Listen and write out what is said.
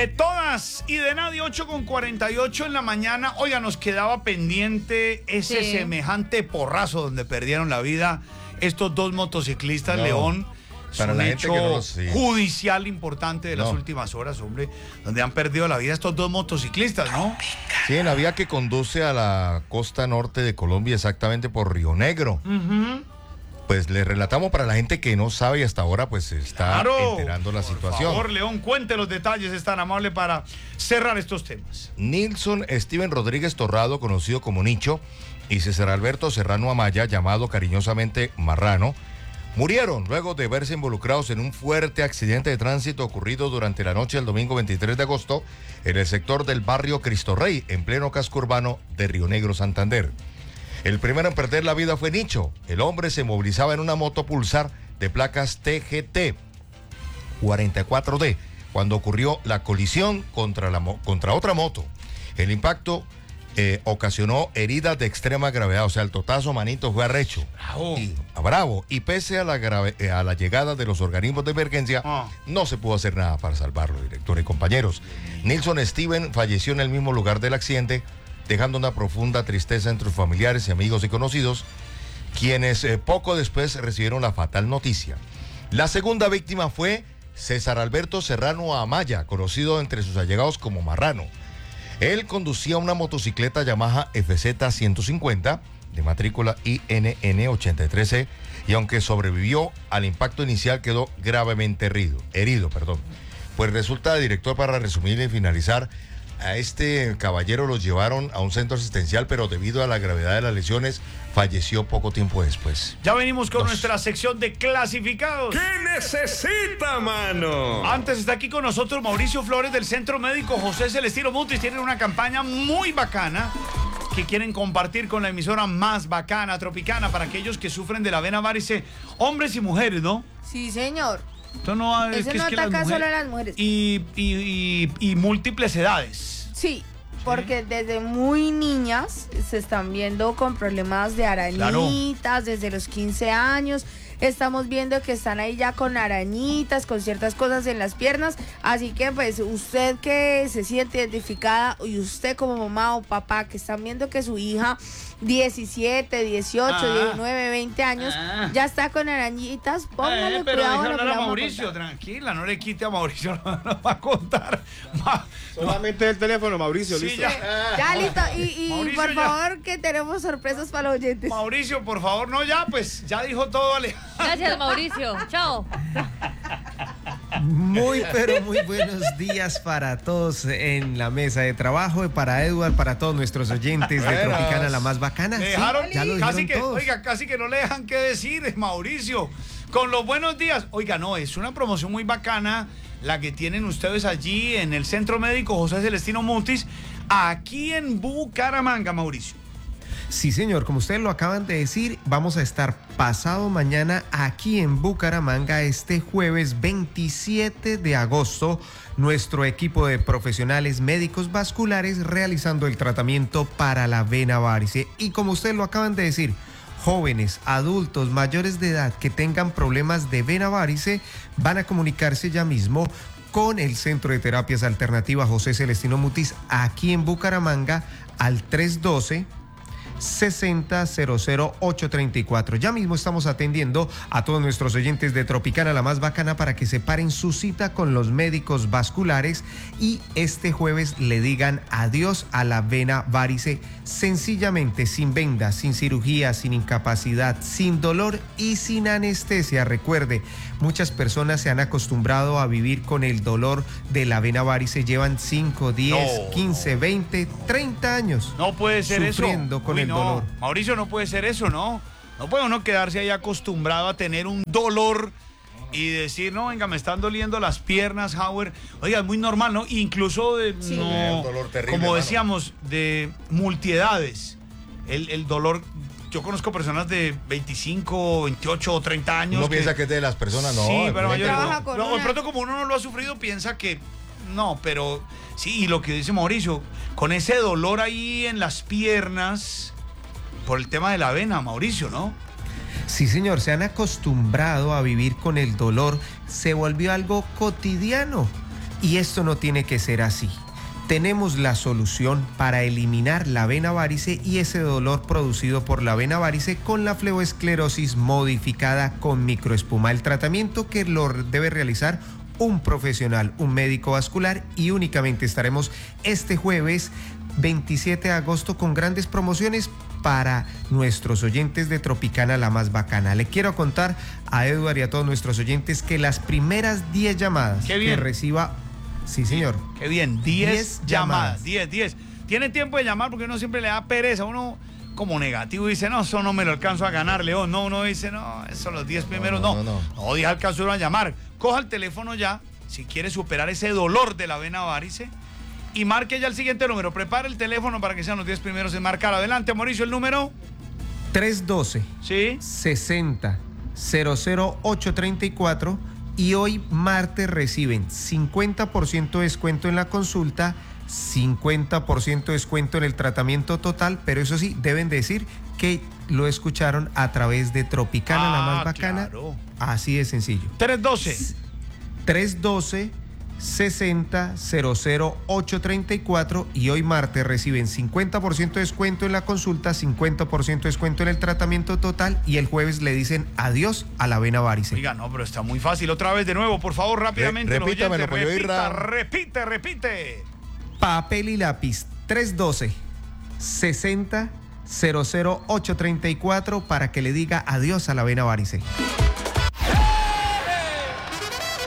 De todas y de nadie, 8:48 en la mañana. Oiga, nos quedaba pendiente ese semejante porrazo donde perdieron la vida estos dos motociclistas, León. Para un la gente hecho que no lo judicial importante de las últimas horas, hombre, donde han perdido la vida estos dos motociclistas, ¿no? Sí, en la vía que conduce a la costa norte de Colombia, exactamente por Río Negro. Pues le relatamos para la gente que no sabe y hasta ahora pues se está enterando la situación. Por favor, León, cuente los detalles, es tan amable para cerrar estos temas. Nilson Steven Rodríguez Torrado, conocido como Nicho, y César Alberto Serrano Amaya, llamado cariñosamente Marrano, murieron luego de verse involucrados en un fuerte accidente de tránsito ocurrido durante la noche del domingo 23 de agosto en el sector del barrio Cristo Rey, en pleno casco urbano de Río Negro, Santander. El primero en perder la vida fue Nicho. El hombre se movilizaba en una moto Pulsar de placas TGT 44D cuando ocurrió la colisión contra otra moto. El impacto ocasionó heridas de extrema gravedad, o sea, el totazo, manito, fue arrecho. Bravo. Y pese a la llegada de los organismos de emergencia, no se pudo hacer nada para salvarlo, director y compañeros. Nilson Steven falleció en el mismo lugar del accidente, dejando una profunda tristeza entre sus familiares y amigos y conocidos, quienes poco después recibieron la fatal noticia. La segunda víctima fue César Alberto Serrano Amaya, conocido entre sus allegados como Marrano. Él conducía una motocicleta Yamaha FZ 150 de matrícula INN 83C y aunque sobrevivió al impacto inicial quedó gravemente herido. Pues resulta, director, para resumir y finalizar, a este caballero lo llevaron a un centro asistencial, pero debido a la gravedad de las lesiones falleció poco tiempo después. Ya venimos con nuestra sección de clasificados. ¿Qué necesita, mano? Antes está aquí con nosotros Mauricio Flores del Centro Médico José Celestino Mutis. Tienen una campaña muy bacana que quieren compartir con la emisora más bacana, Tropicana, para aquellos que sufren de la vena varice, hombres y mujeres, ¿no? Sí, señor. Esto no es Ese que no es que ataca las solo a mujeres las mujeres. y múltiples edades. Sí, porque desde muy niñas se están viendo con problemas de arañitas, desde los 15 años. Estamos viendo que están ahí ya con arañitas, con ciertas cosas en las piernas. Así que pues usted que se siente identificada y usted como mamá o papá que están viendo que su hija 17, 18, 19, 20 años ya está con arañitas, póngale pero cuidado. déjame hablar a Mauricio, tranquila, no le quite a Mauricio, no va a contar. Solamente el teléfono, Mauricio, sí, listo. Ya listo, y Mauricio, por favor que tenemos sorpresas para los oyentes. Mauricio, por favor, no, ya pues, ya dijo todo, Ale. Gracias, Mauricio, chao. Muy, pero muy buenos días para todos en la mesa de trabajo, para Edward, para todos nuestros oyentes de Tropicana, la más bacana. Me dejaron, ya lo casi que, todos. oiga, casi que no le dejan qué decir, Mauricio. Con los buenos días. Oiga, no, es una promoción muy bacana la que tienen ustedes allí en el Centro Médico José Celestino Mutis, aquí en Bucaramanga, Mauricio. Sí, señor, como ustedes lo acaban de decir, vamos a estar pasado mañana aquí en Bucaramanga, este jueves 27 de agosto, nuestro equipo de profesionales médicos vasculares realizando el tratamiento para la vena varice. Y como ustedes lo acaban de decir, jóvenes, adultos, mayores de edad que tengan problemas de vena varice van a comunicarse ya mismo con el Centro de Terapias Alternativas José Celestino Mutis aquí en Bucaramanga al 312-60-00834. Ya mismo estamos atendiendo a todos nuestros oyentes de Tropicana, la más bacana, para que separen su cita con los médicos vasculares y este jueves le digan adiós a la vena varice sencillamente, sin vendas, sin cirugía, sin incapacidad, sin dolor y sin anestesia. Recuerde, muchas personas se han acostumbrado a vivir con el dolor de la vena varice, llevan 5, 10, 15, 20, 30 años. No puede ser sufriendo eso. con el dolor. Mauricio, no puede ser eso, ¿no? No puede uno quedarse ahí acostumbrado a tener un dolor y decir, no, venga, me están doliendo las piernas, Howard. Oiga, es muy normal, ¿no? Incluso, Sí. no, Un dolor terrible, como hermano. decíamos, de multiedades. El dolor, yo conozco personas de 25, 28 o 30 años. Uno piensa que es de las personas, no. Sí, pero enfrente. Trabaja con de una. pronto como uno no lo ha sufrido, piensa que no, pero sí, y lo que dice Mauricio, con ese dolor ahí en las piernas, por el tema de la vena, Mauricio, ¿no? Sí, señor, se han acostumbrado a vivir con el dolor, se volvió algo cotidiano. Y esto no tiene que ser así. Tenemos la solución para eliminar la vena varice y ese dolor producido por la vena varice con la fleboesclerosis modificada con microespuma. El tratamiento que lo debe realizar un profesional, un médico vascular, y únicamente estaremos este jueves 27 de agosto con grandes promociones para nuestros oyentes de Tropicana La Más Bacana. Le quiero contar a Edward y a todos nuestros oyentes que las primeras 10 llamadas que reciba... Sí, señor. Qué bien, 10 llamadas. 10. Tiene tiempo de llamar porque uno siempre le da pereza. Uno como negativo dice, no, eso no me lo alcanzo a ganar, León. No, uno dice, no, eso los 10 primeros no. No, 10 alcanzo a llamar. Coja el teléfono ya, si quiere superar ese dolor de la vena varice, y marque ya el siguiente número. Prepare el teléfono para que sean los 10 primeros en marcar. Adelante, Mauricio, el número. 312. Sí. 60 00834. Y hoy martes reciben 50% descuento en la consulta, 50% descuento en el tratamiento total, pero eso sí, deben decir que lo escucharon a través de Tropicana La Más Bacana. Claro. Así de sencillo. 312 60 00834 y hoy martes reciben 50% descuento en la consulta, 50% descuento en el tratamiento total y el jueves le dicen adiós a la vena varice. Oiga, no, pero está muy fácil. Otra vez de nuevo, por favor, rápidamente. Repítamelo, repite. Papel y lápiz, 312 60 00834 para que le diga adiós a la vena varice.